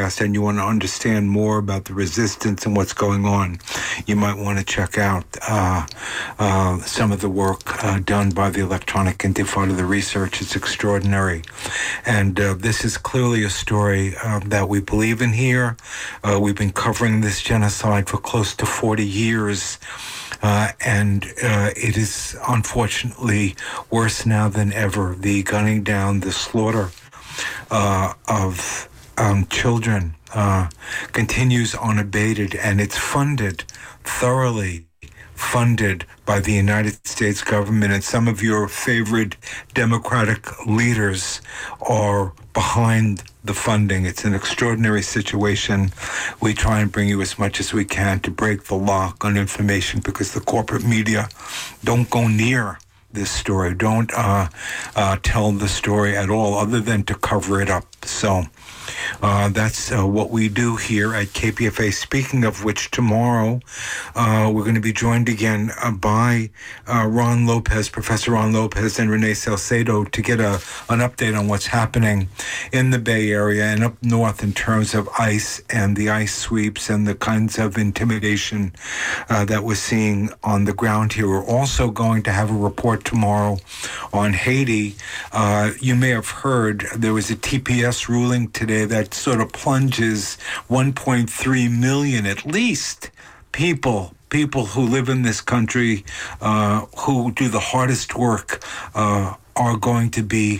podcast and you want to understand more about the resistance and what's going on, you might want to check out some of the work done by the Electronic Intifada. The research is extraordinary. And this is clearly a story that we believe in here. We've been covering this genocide for close to 40 years. And it is unfortunately worse now than ever. The gunning down, the slaughter of children continues unabated, and it's thoroughly funded by the United States government, and some of your favorite Democratic leaders are behind the funding. It's an extraordinary situation. We try and bring you as much as we can to break the lock on information, because the corporate media don't go near this story, don't tell the story at all, other than to cover it up. So that's what we do here at KPFA. Speaking of which, tomorrow we're going to be joined again by Ron Lopez, Professor Ron Lopez, and Renee Salcedo to get an update on what's happening in the Bay Area and up north in terms of ICE and the ICE sweeps and the kinds of intimidation that we're seeing on the ground here. We're also going to have a report tomorrow on Haiti. You may have heard there was a TPS ruling today that sort of plunges 1.3 million, at least, people who live in this country, who do the hardest work, are going to be,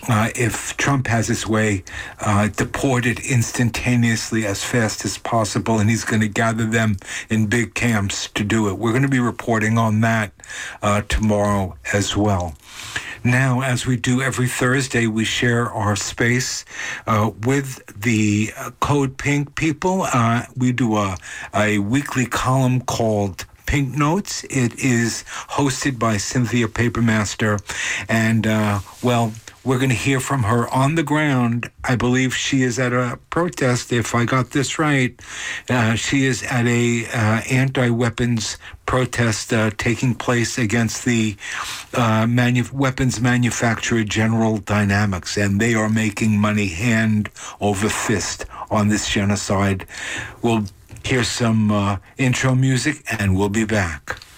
if Trump has his way, deported instantaneously as fast as possible, and he's going to gather them in big camps to do it. We're going to be reporting on that tomorrow as well. Now, as we do every Thursday, we share our space with the Code Pink people. We do a weekly column called Pink Notes. It is hosted by Cynthia Papermaster, and we're going to hear from her on the ground. I believe she is at a protest, if I got this right. She is at a anti-weapons protest taking place against the weapons manufacturer General Dynamics, and they are making money hand over fist on this genocide. We'll hear some intro music, and we'll be back.